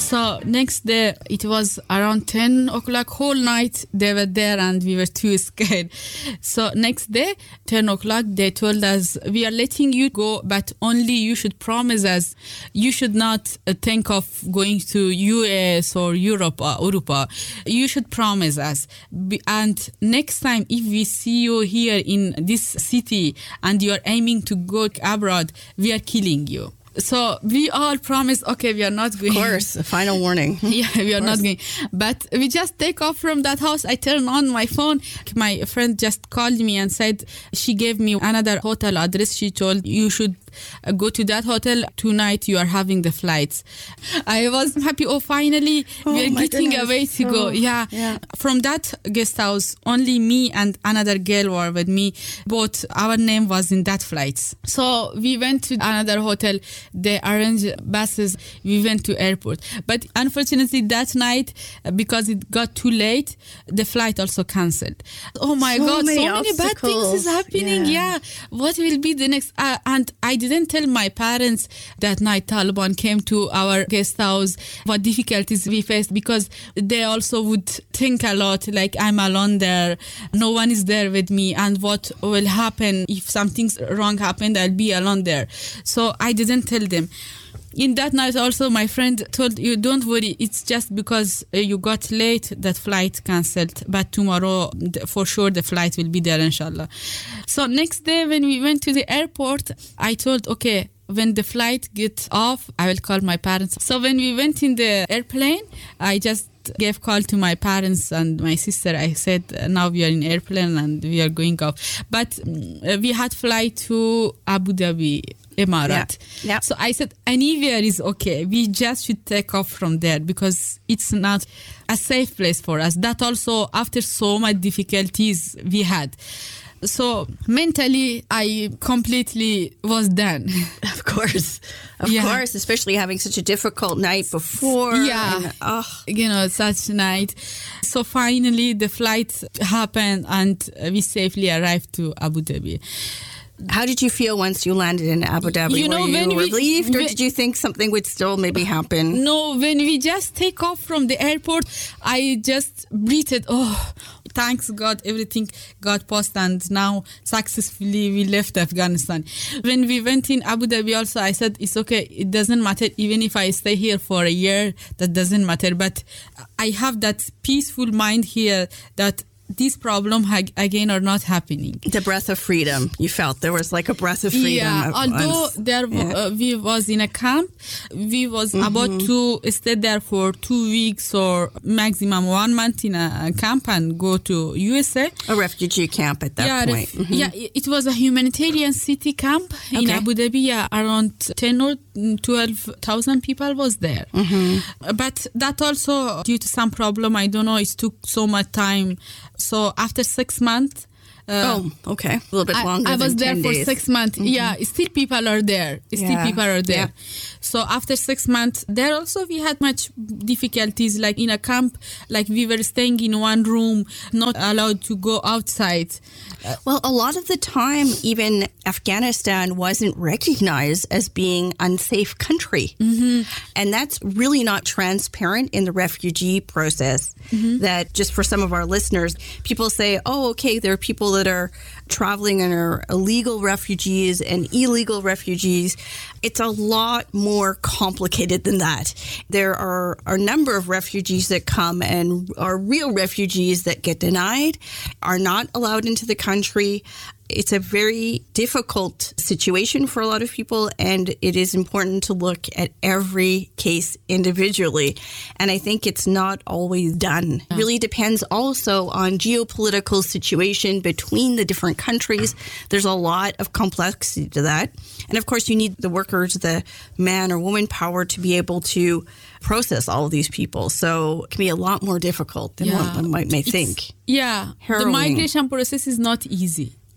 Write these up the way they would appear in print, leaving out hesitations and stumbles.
So next day, it was around 10 o'clock, whole night they were there and we were too scared. So next day, 10 o'clock, they told us, we are letting you go, but only you should promise us, you should not think of going to US or Europe or Europa. You should promise us. And next time, if we see you here in this city and you are aiming to go abroad, we are killing you. So we all promised, okay, we are not going. Of course, a final warning. Yeah, we are not going. But we just take off from that house. I turn on my phone. My friend just called me and said she gave me another hotel address. She told you should go to that hotel tonight. You are having the flights. I was happy. Oh, finally, we are getting away to go. Yeah. From that guest house, only me and another girl were with me. Both our name was in that flights. So we went to another hotel. They arranged buses. We went to airport. But unfortunately, that night, because it got too late, the flight also cancelled. Oh my God, so many bad things is happening. Yeah. What will be the next? And I didn't tell my parents that night Taliban came to our guest house, what difficulties we faced, because they also would think a lot, like I'm alone there, no one is there with me, and what will happen if something's wrong happened, I'll be alone there. So I didn't tell them. In that night also, my friend told you, don't worry, it's just because you got late, that flight cancelled, but tomorrow for sure the flight will be there, inshallah. So next day when we went to the airport, I told, okay, when the flight gets off, I will call my parents. So when we went in the airplane, I just gave call to my parents and my sister. I said, now we are in airplane and we are going off. But we had flight to Abu Dhabi, Emirat. Yeah. So I said, anywhere is okay. We just should take off from there because it's not a safe place for us. That also, after so much difficulties we had. So mentally, I completely was done. Of course, especially having such a difficult night before. Yeah, and, such night. So finally, the flight happened and we safely arrived to Abu Dhabi. How did you feel once you landed in Abu Dhabi? Were you relieved or did you think something would still maybe happen? No, when we just take off from the airport, I just breathed, thanks God, everything got passed and now successfully we left Afghanistan. When we went in Abu Dhabi also, I said, it's okay, it doesn't matter, even if I stay here for a year, that doesn't matter. But I have that peaceful mind here that these problems again are not happening. The breath of freedom, you felt there was like a breath of freedom. Yeah, although we was in a camp, we was about to stay there for 2 weeks or maximum 1 month in a camp and go to USA. A refugee camp at that point. Yeah, it was a humanitarian city camp in Abu Dhabi. Yeah, around 10 or 12,000 people was there. But that also, due to some problem, I don't know, it took so much time. So after 6 months, a little bit longer. I was than there 10 for days. 6 months. Yeah, still people are there. Yeah. So after 6 months, there also we had much difficulties. Like in a camp, like we were staying in one room, not allowed to go outside. Well, a lot of the time, even Afghanistan wasn't recognized as being unsafe country. And that's really not transparent in the refugee process. That just for some of our listeners, people say, there are people that are traveling and are illegal refugees and illegal refugees. It's a lot more complicated than that. There are a number of refugees that come and are real refugees that get denied, are not allowed into the country. It's a very difficult situation for a lot of people, and it is important to look at every case individually. And I think it's not always done. It really depends also on geopolitical situation between the different countries. There's a lot of complexity to that. And of course, you need the workers, the man or woman power to be able to process all of these people. So it can be a lot more difficult than what one may think. Yeah, the migration process is not easy.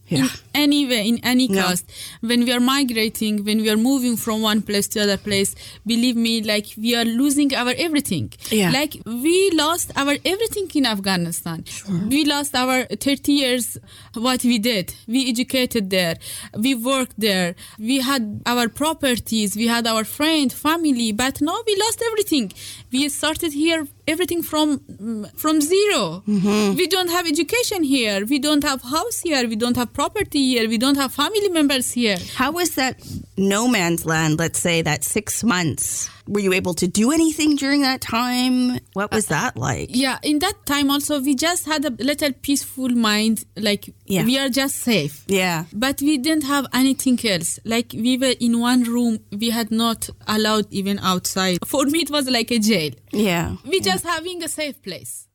in any way, in any No. cost. When we are migrating, when we are moving from one place to other place, believe me, like we are losing our everything. Yeah. Like we lost our everything in Afghanistan. We lost our 30 years, what we did. We educated there. We worked there. We had our properties. We had our friend, family. But now we lost everything. We started here everything from zero. We don't have education here. We don't have house here. We don't have property here. We don't have family members here. How was that no man's land, let's say, that 6 months? Were you able to do anything during that time? What was that like? Yeah, in that time also, we just had a little peaceful mind. Like, Yeah. we are just safe. Yeah. But we didn't have anything else. Like, we were in one room. We had not allowed even outside. For me, it was like a jail. Yeah. We just having a safe place.